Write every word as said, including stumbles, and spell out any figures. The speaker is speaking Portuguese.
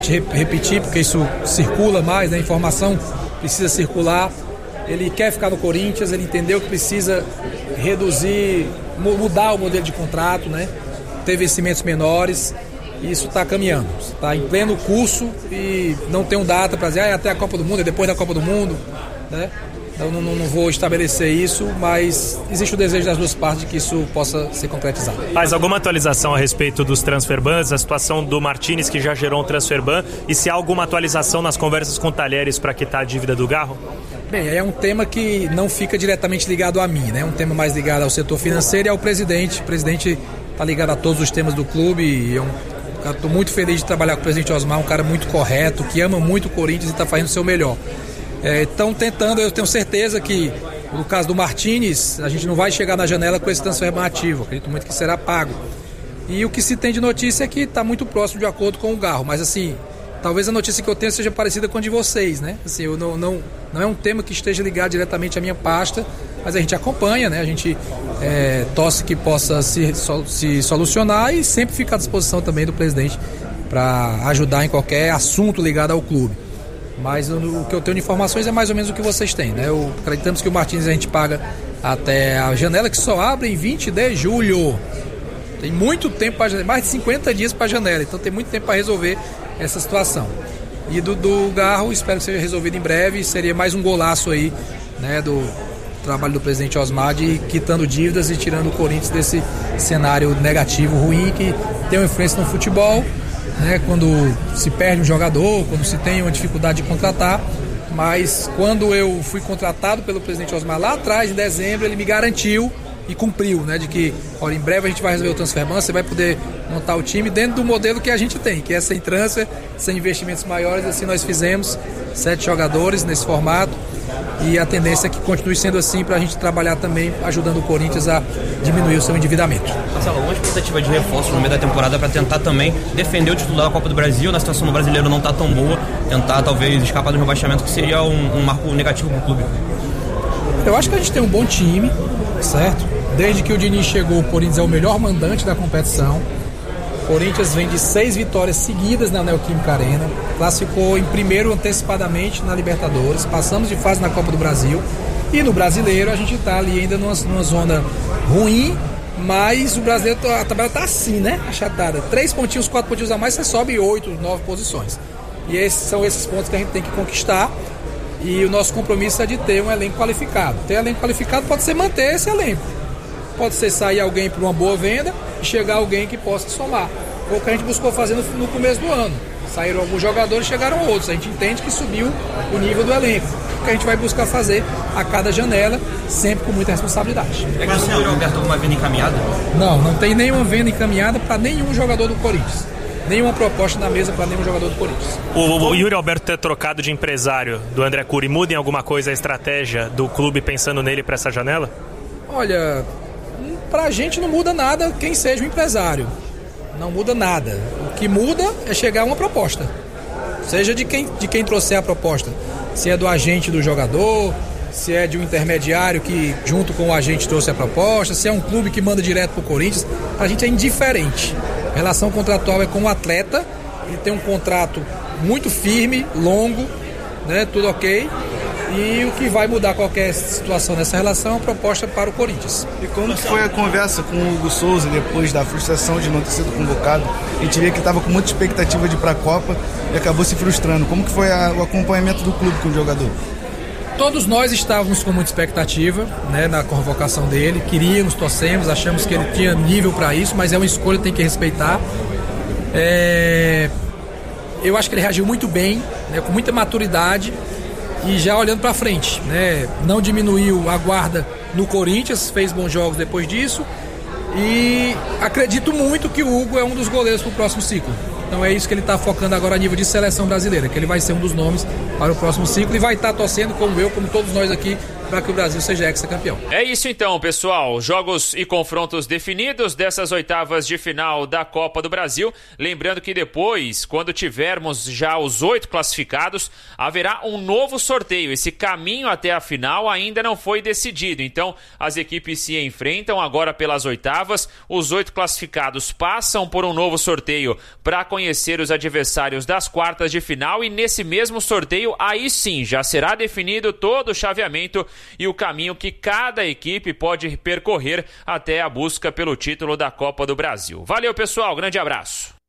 repetir, porque isso circula mais, né? A informação precisa circular. Ele quer ficar no Corinthians, ele entendeu que precisa reduzir, mudar o modelo de contrato, né? Ter vencimentos menores, e isso está caminhando. Está em pleno curso e não tem um data para dizer, ah, é até a Copa do Mundo, é depois da Copa do Mundo, né? Então não, não vou estabelecer isso, mas existe o desejo das duas partes de que isso possa ser concretizado. Mas alguma atualização a respeito dos transferbans, a situação do Martínez, que já gerou um transferban, e se há alguma atualização nas conversas com o Talheres para quitar a dívida do Garro? Bem, é um tema que não fica diretamente ligado a mim, né? É um tema mais ligado ao setor financeiro e ao presidente. O presidente está ligado a todos os temas do clube e eu estou muito feliz de trabalhar com o presidente Osmar, um cara muito correto, que ama muito o Corinthians e está fazendo o seu melhor. Estão é, tentando, eu tenho certeza que no caso do Martínez, a gente não vai chegar na janela com esse transfer ativo, acredito muito que será pago. E o que se tem de notícia é que está muito próximo de acordo com o Garro, mas assim, talvez a notícia que eu tenho seja parecida com a de vocês, né? Assim, eu não, não, não é um tema que esteja ligado diretamente à minha pasta, mas a gente acompanha, né? A gente é, torce que possa se, se solucionar e sempre fica à disposição também do presidente para ajudar em qualquer assunto ligado ao clube. Mas o, o que eu tenho de informações é mais ou menos o que vocês têm, né? Eu, acreditamos que o Martínez a gente paga até a janela, que só abre em vinte de julho. Tem muito tempo, pra, mais de cinquenta dias para a janela, então tem muito tempo para resolver essa situação. E do, do Garro, espero que seja resolvido em breve, seria mais um golaço aí, né, do trabalho do presidente Osmar, de quitando dívidas e tirando o Corinthians desse cenário negativo, ruim, que tem uma influência no futebol, né, quando se perde um jogador, quando se tem uma dificuldade de contratar. Mas quando eu fui contratado pelo presidente Osmar lá atrás, em dezembro, ele me garantiu e cumpriu, né, de que, olha, em breve a gente vai resolver o transferban, você vai poder montar o time dentro do modelo que a gente tem, que é sem transfer, sem investimentos maiores. Assim nós fizemos, sete jogadores nesse formato, e a tendência é que continue sendo assim para a gente trabalhar também ajudando o Corinthians a diminuir o seu endividamento. Marcelo, alguma expectativa de reforço no meio da temporada para tentar também defender o título da Copa do Brasil? Na situação do brasileiro não está tão boa, tentar talvez escapar do rebaixamento, que seria um, um marco negativo para o clube? Eu acho que a gente tem um bom time, certo? Desde que o Diniz chegou, o Corinthians é o melhor mandante da competição. O Corinthians vem de seis vitórias seguidas na Neoquímica Arena, classificou em primeiro antecipadamente na Libertadores, passamos de fase na Copa do Brasil, e no Brasileiro a gente está ali ainda numa, numa zona ruim, mas o Brasileiro, a tabela está assim, né? Achatada. Três pontinhos, quatro pontinhos a mais, você sobe oito, nove posições. E esses são esses pontos que a gente tem que conquistar, e o nosso compromisso é de ter um elenco qualificado. Ter elenco qualificado pode ser manter esse elenco. Pode ser sair alguém por uma boa venda e chegar alguém que possa somar. Foi o que a gente buscou fazer no, no começo do ano. Saíram alguns jogadores, chegaram outros. A gente entende que subiu o nível do elenco. O que a gente vai buscar fazer a cada janela, sempre com muita responsabilidade. É que o senhor Alberto alguma venda encaminhada? Não, não tem nenhuma venda encaminhada para nenhum jogador do Corinthians. Nenhuma proposta na mesa para nenhum jogador do Corinthians. O, o Yuri Alberto ter trocado de empresário do André Curi muda em alguma coisa a estratégia do clube pensando nele para essa janela? Olha, pra gente não muda nada quem seja o empresário. Não muda nada. O que muda é chegar a uma proposta. Seja de quem, de quem trouxer a proposta. Se é do agente do jogador, se é de um intermediário que junto com o agente trouxe a proposta, se é um clube que manda direto pro Corinthians, a gente é indiferente. A relação contratual é com o atleta, ele tem um contrato muito firme, longo, né, tudo ok. E o que vai mudar qualquer situação nessa relação é uma proposta para o Corinthians. E como foi a conversa com o Hugo Souza depois da frustração de não ter sido convocado? A gente via que estava com muita expectativa de ir para a Copa e acabou se frustrando. Como que foi a, o acompanhamento do clube com o jogador? Todos nós estávamos com muita expectativa, né, na convocação dele. Queríamos, torcemos, achamos que ele tinha nível para isso, mas é uma escolha, tem que respeitar. É... Eu acho que ele reagiu muito bem, né, com muita maturidade. E já olhando para frente, né? Não diminuiu a guarda no Corinthians, fez bons jogos depois disso. E acredito muito que o Hugo é um dos goleiros para o próximo ciclo. Então é isso que ele está focando agora a nível de seleção brasileira, que ele vai ser um dos nomes para o próximo ciclo e vai estar torcendo, como eu, como todos nós aqui, para que o Brasil seja hexacampeão. É isso então, pessoal. Jogos e confrontos definidos dessas oitavas de final da Copa do Brasil. Lembrando que depois, quando tivermos já os oito classificados, haverá um novo sorteio. Esse caminho até a final ainda não foi decidido. Então, as equipes se enfrentam agora pelas oitavas. Os oito classificados passam por um novo sorteio para conhecer os adversários das quartas de final. E nesse mesmo sorteio, aí sim, já será definido todo o chaveamento e o caminho que cada equipe pode percorrer até a busca pelo título da Copa do Brasil. Valeu, pessoal. Grande abraço.